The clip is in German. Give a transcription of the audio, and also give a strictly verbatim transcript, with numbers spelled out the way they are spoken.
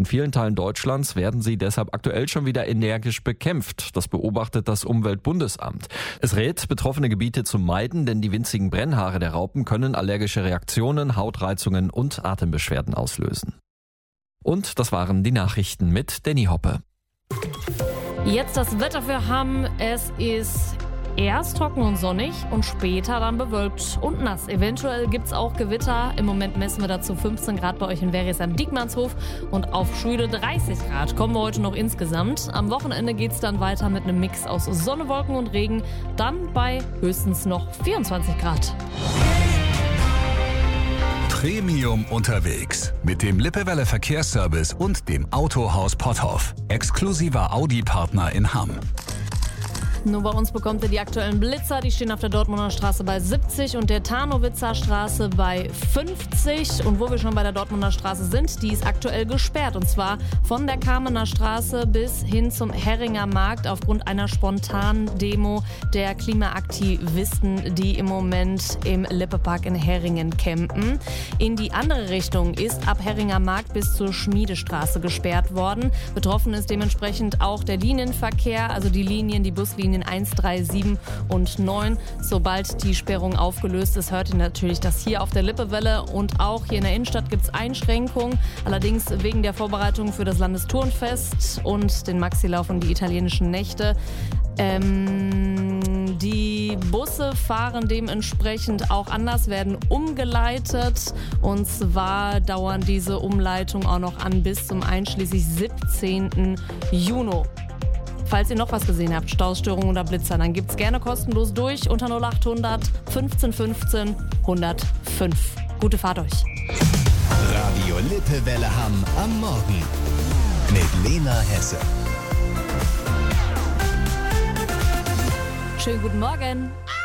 In vielen Teilen Deutschlands werden sie deshalb aktuell schon wieder energisch bekämpft. Das beobachtet das Umweltbundesamt. Es rät, betroffene Gebiete zu meiden, denn die winzigen Brennhaare der Raupen können allergische Reaktionen, Hautreizungen und Atembeschwerden auslösen. Und das waren die Nachrichten mit Danny Hoppe. Jetzt das Wetter für Hamm. Es ist erst trocken und sonnig und später dann bewölkt und nass. Eventuell gibt es auch Gewitter. Im Moment messen wir dazu fünfzehn Grad bei euch in Werries am Diekmannshof und auf Schüle dreißig Grad kommen wir heute noch insgesamt. Am Wochenende geht es dann weiter mit einem Mix aus Sonne, Wolken und Regen. Dann bei höchstens noch vierundzwanzig Grad. Premium unterwegs mit dem Lippewelle Verkehrsservice und dem Autohaus Potthoff. Exklusiver Audi-Partner in Hamm. Nur bei uns bekommt ihr die aktuellen Blitzer. Die stehen auf der Dortmunder Straße bei siebzig und der Tarnowitzer Straße bei fünfzig. Und wo wir schon bei der Dortmunder Straße sind, die ist aktuell gesperrt. Und zwar von der Kamener Straße bis hin zum Herringer Markt aufgrund einer spontanen Demo der Klimaaktivisten, die im Moment im Lippepark in Herringen campen. In die andere Richtung ist ab Herringer Markt bis zur Schmiedestraße gesperrt worden. Betroffen ist dementsprechend auch der Linienverkehr, also die Linien, die Buslinien eins, drei, sieben und neun. Sobald die Sperrung aufgelöst ist, hört ihr natürlich das hier auf der Lippewelle. Und auch hier in der Innenstadt gibt es Einschränkungen. Allerdings wegen der Vorbereitung für das Landesturnfest und den Maxilauf und die italienischen Nächte. Ähm, die Busse fahren dementsprechend auch anders, werden umgeleitet. Und zwar dauern diese Umleitungen auch noch an bis zum einschließlich siebzehnten Juni. Falls ihr noch was gesehen habt, Stausstörungen oder Blitzer, dann gibt's gerne kostenlos durch unter null achthundert fünfzehn fünfzehn hundertfünf. Gute Fahrt euch. Radio Lippewelle Hamm am Morgen mit Lena Hesse. Schönen guten Morgen.